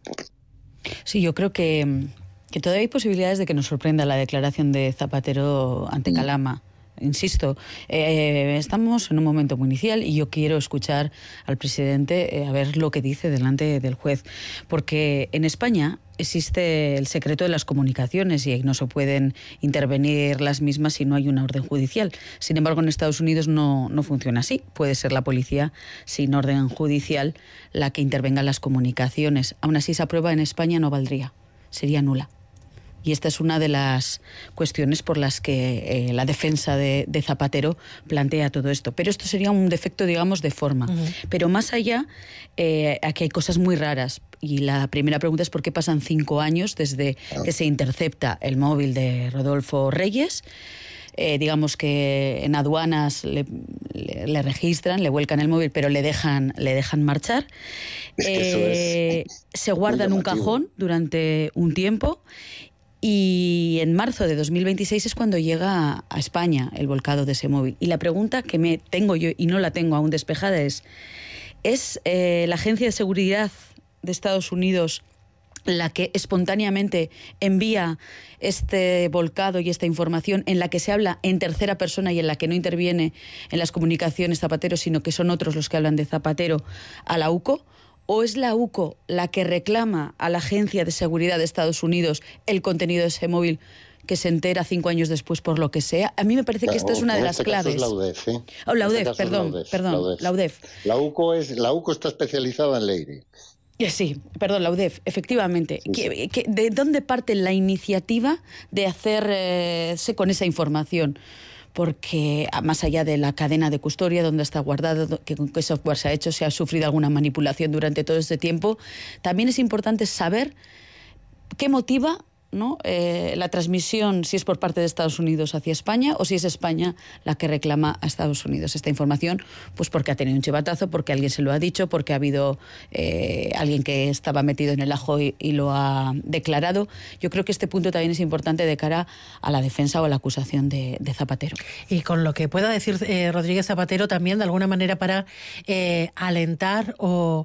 Sí, yo creo que todavía hay posibilidades de que nos sorprenda la declaración de Zapatero ante Calama. Insisto, estamos en un momento muy inicial y yo quiero escuchar al presidente a ver lo que dice delante del juez, porque en España existe el secreto de las comunicaciones y ahí no se pueden intervenir las mismas si no hay una orden judicial. Sin embargo, en Estados Unidos no funciona así. Puede ser la policía, sin orden judicial, la que intervenga en las comunicaciones. Aún así, esa prueba en España no valdría, sería nula. Y esta es una de las cuestiones por las que la defensa de Zapatero plantea todo esto. Pero esto sería un defecto, digamos, de forma. Pero más allá, aquí hay cosas muy raras. Y la primera pregunta es por qué pasan 5 años desde que se intercepta el móvil de Rodolfo Reyes. Digamos que en aduanas le registran, le vuelcan el móvil, pero le dejan marchar. Se guarda en un cajón durante un tiempo. Y en marzo de 2026 es cuando llega a España el volcado de ese móvil. Y la pregunta que me tengo yo, y no la tengo aún despejada, ¿es la Agencia de Seguridad de Estados Unidos la que espontáneamente envía este volcado y esta información en la que se habla en tercera persona y en la que no interviene en las comunicaciones Zapatero, sino que son otros los que hablan de Zapatero a la UCO? ¿O es la UCO la que reclama a la Agencia de Seguridad de Estados Unidos el contenido de ese móvil que se entera 5 años después por lo que sea? A mí me parece que esto es una de las claves. La UDEF, ¿eh? Oh, la UDEF, perdón, la UDEF. La UCO está especializada en Leire. Sí, perdón, la UDEF, efectivamente. Sí. ¿De dónde parte la iniciativa de hacerse con esa información? Porque más allá de la cadena de custodia, donde está guardado, con qué software se ha hecho, si ha sufrido alguna manipulación durante todo este tiempo, también es importante saber qué motiva, ¿no?, la transmisión, si es por parte de Estados Unidos hacia España o si es España la que reclama a Estados Unidos esta información, pues porque ha tenido un chivatazo, porque alguien se lo ha dicho, porque ha habido alguien que estaba metido en el ajo y lo ha declarado. Yo creo que este punto también es importante de cara a la defensa o a la acusación de Zapatero. Y con lo que pueda decir Rodríguez Zapatero también, de alguna manera, para alentar o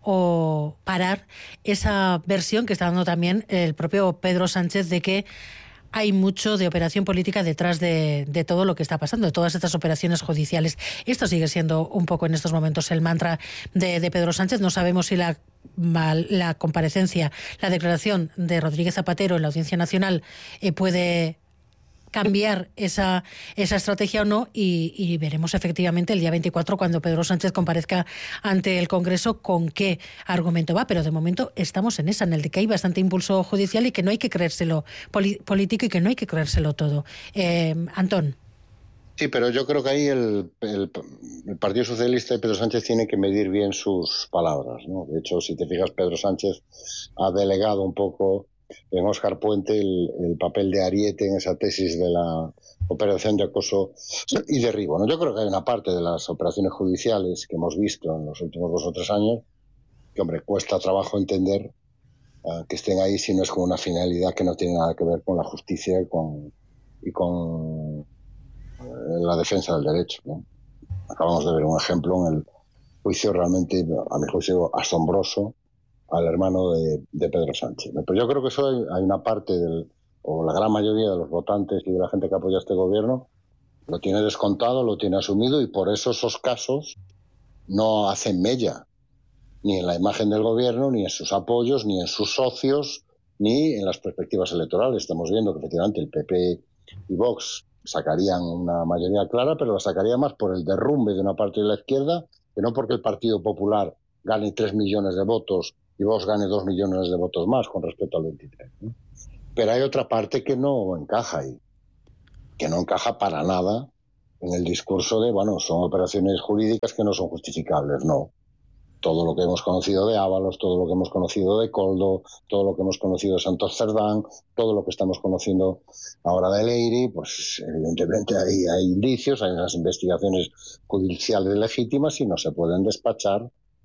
parar esa versión que está dando también el propio Pedro Sánchez de que hay mucho de operación política detrás de todo lo que está pasando, de todas estas operaciones judiciales. Esto sigue siendo un poco en estos momentos el mantra de Pedro Sánchez. No sabemos si la comparecencia, la declaración de Rodríguez Zapatero en la Audiencia Nacional puede cambiar esa estrategia o no, y veremos efectivamente el día 24 cuando Pedro Sánchez comparezca ante el Congreso con qué argumento va, pero de momento estamos en esa, en el de que hay bastante impulso judicial y que no hay que creérselo político y que no hay que creérselo todo. Antón. Sí, pero yo creo que ahí el Partido Socialista y Pedro Sánchez tienen que medir bien sus palabras, ¿no? De hecho, si te fijas, Pedro Sánchez ha delegado un poco en Óscar Puente el papel de ariete en esa tesis de la operación de acoso y derribo, ¿no? Yo creo que hay una parte de las operaciones judiciales que hemos visto en los últimos 2 o 3 años que, hombre, cuesta trabajo entender que estén ahí si no es con una finalidad que no tiene nada que ver con la justicia y con la defensa del derecho, ¿no? Acabamos de ver un ejemplo en el juicio realmente, a mi juicio, asombroso al hermano de Pedro Sánchez. Pero yo creo que eso hay una parte o la gran mayoría de los votantes y de la gente que apoya este gobierno lo tiene descontado, lo tiene asumido, y por eso esos casos no hacen mella ni en la imagen del gobierno, ni en sus apoyos, ni en sus socios, ni en las perspectivas electorales. Estamos viendo que efectivamente el PP y Vox sacarían una mayoría clara, pero la sacaría más por el derrumbe de una parte de la izquierda que no porque el Partido Popular gane 3 millones de votos y Vox gane 2 millones de votos más con respecto al 23, ¿no? Pero hay otra parte que no encaja ahí, que no encaja para nada en el discurso de, bueno, son operaciones jurídicas que no son justificables. No. Todo lo que hemos conocido de Ábalos, todo lo que hemos conocido de Coldo, todo lo que hemos conocido de Santos Cerdán, todo lo que estamos conociendo ahora de Leire, pues evidentemente hay indicios, hay unas investigaciones judiciales legítimas y no se pueden despachar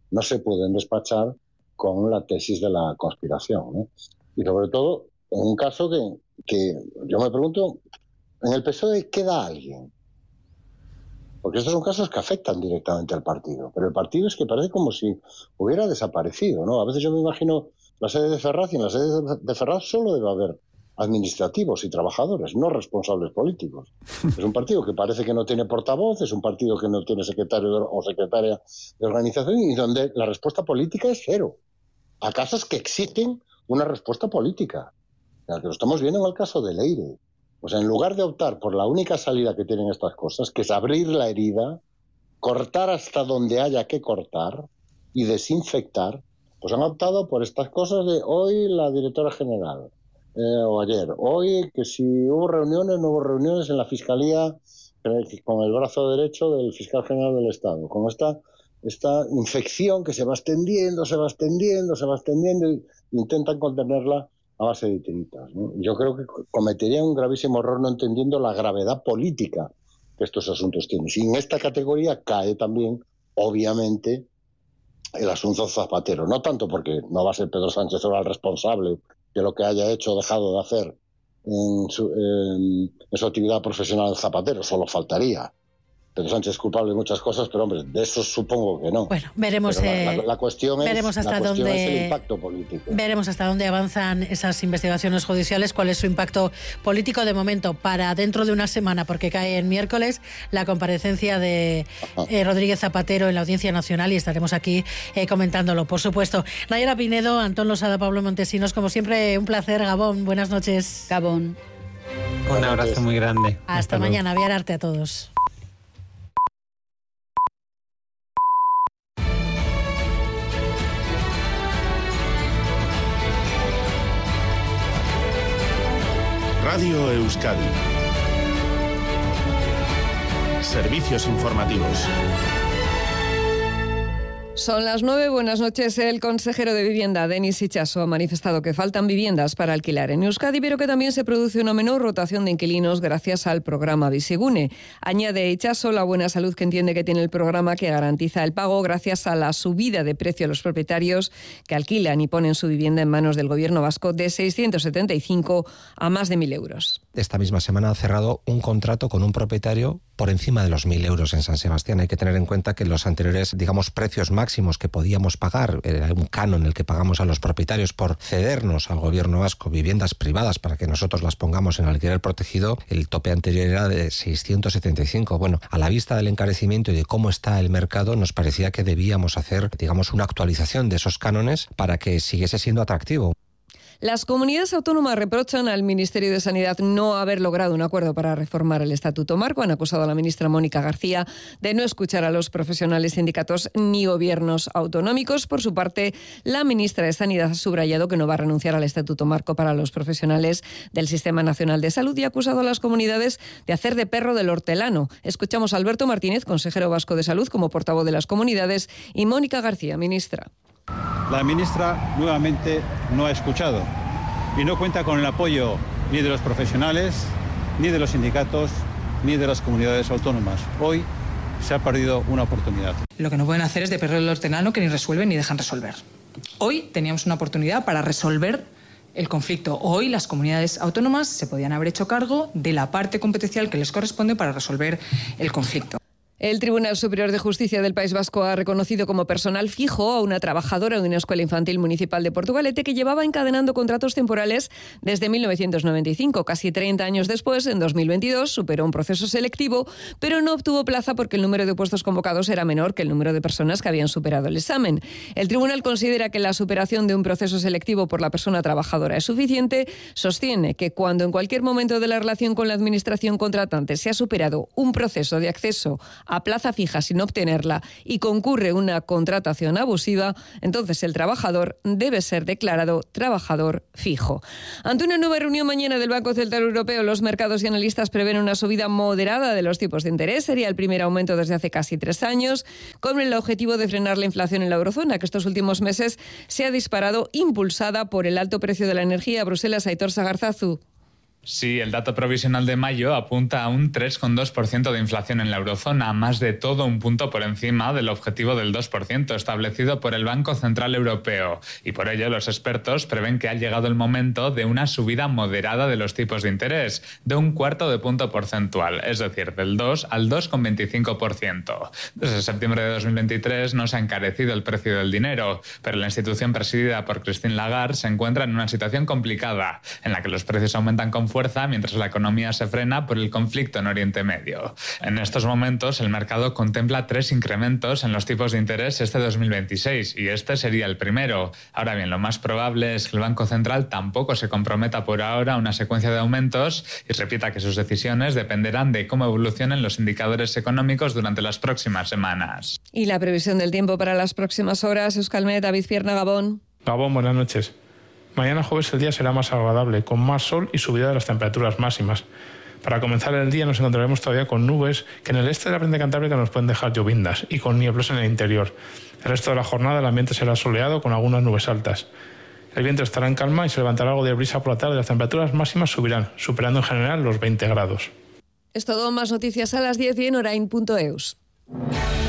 con la tesis de la conspiración, ¿no? Y sobre todo, en un caso que yo me pregunto, ¿en el PSOE queda alguien? Porque estos son casos que afectan directamente al partido. Pero el partido es que parece como si hubiera desaparecido, ¿no? A veces yo me imagino la sede de Ferraz, y en la sede de Ferraz solo debe haber administrativos y trabajadores, no responsables políticos. Es un partido que parece que no tiene portavoz, es un partido que no tiene secretario o secretaria de organización, y donde la respuesta política es cero. A casos que exigen una respuesta política. O sea, que lo estamos viendo en el caso de Leire. O sea, en lugar de optar por la única salida que tienen estas cosas, que es abrir la herida, cortar hasta donde haya que cortar y desinfectar, pues han optado por estas cosas de hoy la directora general, o ayer, hoy que si hubo reuniones, no hubo reuniones en la Fiscalía con el brazo derecho del Fiscal General del Estado, con esta infección que se va extendiendo y intentan contenerla a base de tiritas, ¿no? Yo creo que cometería un gravísimo error no entendiendo la gravedad política que estos asuntos tienen. Y en esta categoría cae también, obviamente, el asunto Zapatero. No tanto porque no va a ser Pedro Sánchez ahora el responsable de lo que haya hecho o dejado de hacer en su actividad profesional en Zapatero, solo faltaría. Pedro Sánchez es culpable de muchas cosas, pero hombre, de eso supongo que no. Bueno, veremos. La cuestión es el impacto político. Veremos hasta dónde avanzan esas investigaciones judiciales, cuál es su impacto político de momento para dentro de una semana, porque cae en miércoles la comparecencia de Rodríguez Zapatero en la Audiencia Nacional y estaremos aquí comentándolo, por supuesto. Nayara Pinedo, Antón Losada, Pablo Montesinos, como siempre, un placer. Gabón, buenas noches. Gabón. Un abrazo muy grande. Hasta mañana. Viararte a todos. Radio Euskadi. Servicios informativos. Son las 9, buenas noches. El consejero de Vivienda, Denis Itxaso, ha manifestado que faltan viviendas para alquilar en Euskadi, pero que también se produce una menor rotación de inquilinos gracias al programa Bizigune. Añade Itxaso la buena salud que entiende que tiene el programa, que garantiza el pago gracias a la subida de precio a los propietarios que alquilan y ponen su vivienda en manos del gobierno vasco de 675 a más de 1.000 euros. Esta misma semana ha cerrado un contrato con un propietario por encima de los 1.000 euros en San Sebastián. Hay que tener en cuenta que los anteriores, precios máximos que podíamos pagar, era un canon el que pagamos a los propietarios por cedernos al gobierno vasco viviendas privadas para que nosotros las pongamos en alquiler protegido. El tope anterior era de 675. Bueno, a la vista del encarecimiento y de cómo está el mercado, nos parecía que debíamos hacer, una actualización de esos cánones para que siguiese siendo atractivo. Las comunidades autónomas reprochan al Ministerio de Sanidad no haber logrado un acuerdo para reformar el Estatuto Marco. Han acusado a la ministra Mónica García de no escuchar a los profesionales, sindicatos ni gobiernos autonómicos. Por su parte, la ministra de Sanidad ha subrayado que no va a renunciar al Estatuto Marco para los profesionales del Sistema Nacional de Salud y ha acusado a las comunidades de hacer de perro del hortelano. Escuchamos a Alberto Martínez, consejero vasco de Salud, como portavoz de las comunidades, y Mónica García, ministra. La ministra nuevamente no ha escuchado y no cuenta con el apoyo ni de los profesionales, ni de los sindicatos, ni de las comunidades autónomas. Hoy se ha perdido una oportunidad. Lo que no pueden hacer es de perro del hortelano que ni resuelven ni dejan resolver. Hoy teníamos una oportunidad para resolver el conflicto. Hoy las comunidades autónomas se podían haber hecho cargo de la parte competencial que les corresponde para resolver el conflicto. El Tribunal Superior de Justicia del País Vasco ha reconocido como personal fijo a una trabajadora de una escuela infantil municipal de Portugalete que llevaba encadenando contratos temporales desde 1995. Casi 30 años después, en 2022, superó un proceso selectivo, pero no obtuvo plaza porque el número de puestos convocados era menor que el número de personas que habían superado el examen. El tribunal considera que la superación de un proceso selectivo por la persona trabajadora es suficiente. Sostiene que cuando en cualquier momento de la relación con la administración contratante se ha superado un proceso de acceso a plaza fija sin obtenerla y concurre una contratación abusiva, entonces el trabajador debe ser declarado trabajador fijo. Ante una nueva reunión mañana del Banco Central Europeo, los mercados y analistas prevén una subida moderada de los tipos de interés. Sería el primer aumento desde hace casi 3 años, con el objetivo de frenar la inflación en la eurozona, que estos últimos meses se ha disparado impulsada por el alto precio de la energía. Bruselas, Aitor Sagarzazu. Sí, el dato provisional de mayo apunta a un 3,2% de inflación en la eurozona, más de todo un punto por encima del objetivo del 2% establecido por el Banco Central Europeo. Y por ello los expertos prevén que ha llegado el momento de una subida moderada de los tipos de interés, de 1/4 punto porcentual, es decir, del 2 al 2,25%. Desde septiembre de 2023 no se ha encarecido el precio del dinero, pero la institución presidida por Christine Lagarde se encuentra en una situación complicada, en la que los precios aumentan con fuerza mientras la economía se frena por el conflicto en Oriente Medio. En estos momentos el mercado contempla 3 incrementos en los tipos de interés este 2026 y este sería el primero. Ahora bien, lo más probable es que el Banco Central tampoco se comprometa por ahora a una secuencia de aumentos y repita que sus decisiones dependerán de cómo evolucionen los indicadores económicos durante las próximas semanas. Y la previsión del tiempo para las próximas horas, Euskalmet, David Pierna, Gabón. Gabón, buenas noches. Mañana jueves el día será más agradable, con más sol y subida de las temperaturas máximas. Para comenzar el día nos encontraremos todavía con nubes que en el este de la Pendiente Cantábrica nos pueden dejar llovindas y con nieblos en el interior. El resto de la jornada el ambiente será soleado con algunas nubes altas. El viento estará en calma y se levantará algo de brisa por la tarde. Las temperaturas máximas subirán, superando en general los 20 grados. Es todo, más noticias a las 10 y en orain.eus.